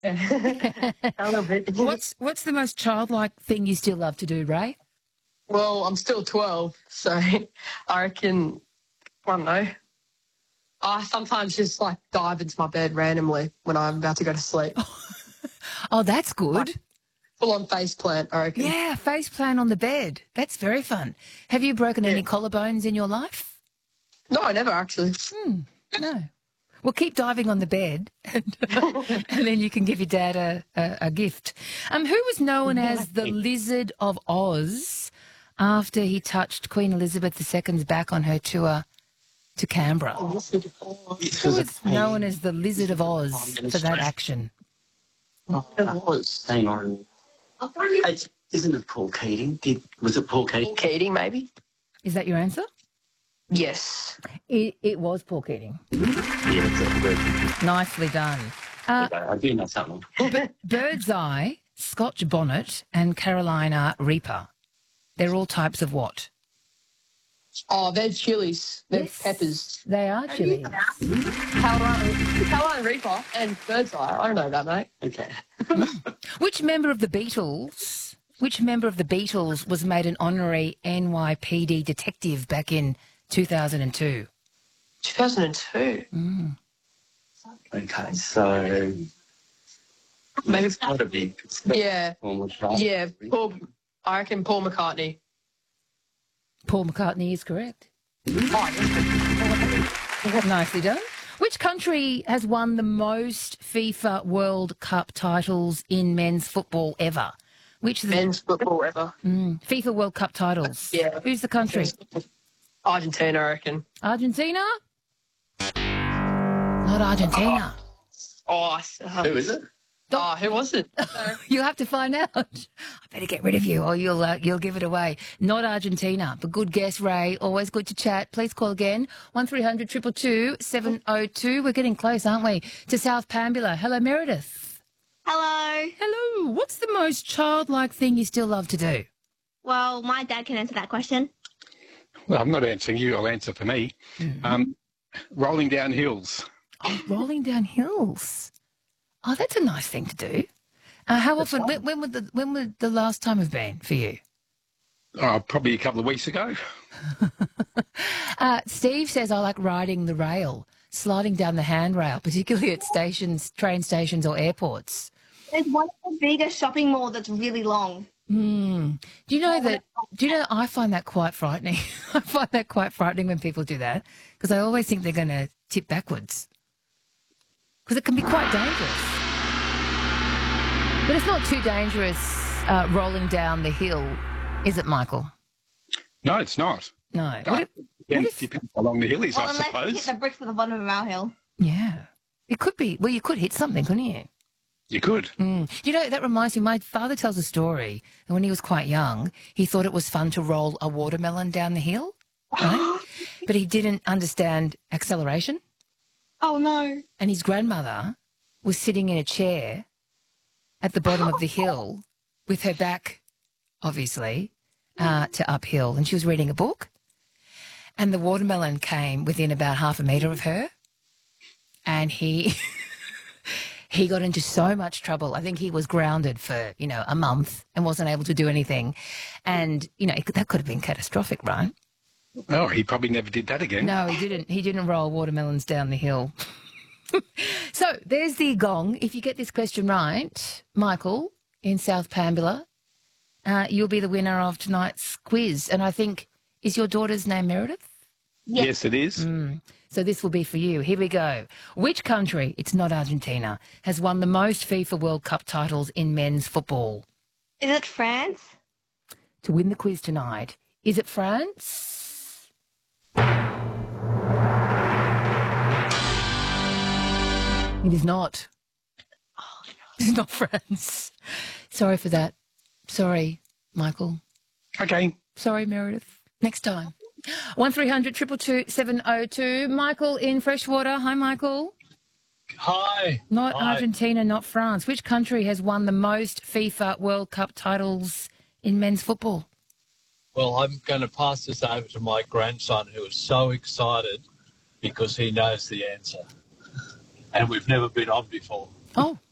A little bit. What's the most childlike thing you still love to do, Ray? Well, I'm still 12, so I reckon, I don't know. I sometimes just like dive into my bed randomly when I'm about to go to sleep. Oh, that's good. Like, full on face plant, I reckon. Yeah, face plant on the bed. That's very fun. Have you broken any collarbones in your life? No, never actually. No. Well, keep diving on the bed and then you can give your dad a gift. Who was known as the Lizard of Oz after he touched Queen Elizabeth II's back on her tour to Canberra? Who was known as the Lizard of Oz for that action? Hang on. Isn't it Paul Keating? Was it Paul Keating? Paul Keating, maybe? Is that your answer? Yes. It was Paul Keating. Nicely done. I do know something. Birdseye, Scotch bonnet, and Carolina Reaper. They're all types of what? Oh, they're chilies. They're peppers. They are chilies. Carolina Reaper and Birdseye. I don't know that, mate. Okay. Which member of the Beatles was made an honorary NYPD detective back in 2002? 2002? Okay, so maybe it's got to be. Yeah. Yeah, I reckon Paul McCartney. Paul McCartney is correct. Nicely done. Which country has won the most FIFA World Cup titles in men's football ever? Men's football ever? FIFA World Cup titles. Yeah. Who's the country? Argentina, I reckon. Argentina? Not Argentina. Who is it? Oh, who was it? You'll have to find out. I better get rid of you or you'll give it away. Not Argentina, but good guess, Ray. Always good to chat. Please call again, 1300 222 702. We're getting close, aren't we, to South Pambula. Hello, Meredith. Hello. Hello. What's the most childlike thing you still love to do? Well, my dad can answer that question. Well, I'm not answering you. I'll answer for me. Rolling down hills. Oh, rolling down hills. Oh, that's a nice thing to do. How often? When would the last time have been for you? Oh, probably a couple of weeks ago. Steve says I like riding the rail, sliding down the handrail, particularly at stations, train stations, or airports. There's one of the biggest shopping mall that's really long. Do you know I find that quite frightening. I find that quite frightening when people do that because I always think they're going to tip backwards because it can be quite dangerous. But it's not too dangerous rolling down the hill, is it, Michael? No, it's not. No. Depends how long the hill is, I Unless suppose. you hit the bricks at the bottom of our hill. Yeah. It could be. Well, you could hit something, couldn't you? You could. You know, that reminds me, my father tells a story that when he was quite young, he thought it was fun to roll a watermelon down the hill, right? But he didn't understand acceleration. Oh, no. And his grandmother was sitting in a chair at the bottom of the hill with her back, obviously, to uphill. And she was reading a book. And the watermelon came within about half a metre of her. And he got into so much trouble. I think he was grounded for, a month and wasn't able to do anything. And, that could have been catastrophic, right? Oh, he probably never did that again. No, he didn't. He didn't roll watermelons down the hill. So there's the gong. If you get this question right, Michael, in South Pambula, you'll be the winner of tonight's quiz. And I think, is your daughter's name Meredith? Yes, it is. So this will be for you. Here we go. Which country, it's not Argentina, has won the most FIFA World Cup titles in men's football? Is it France? To win the quiz tonight, is it France? It is not. It's not France. Sorry for that. Sorry, Michael. Okay. Sorry, Meredith. Next time. 1300 222 702. Michael in Freshwater. Hi, Michael. Hi. Not Hi. Argentina, not France. Which country has won the most FIFA World Cup titles in men's football? Well, I'm going to pass this over to my grandson, who is so excited because he knows the answer. And we've never been on before. Oh,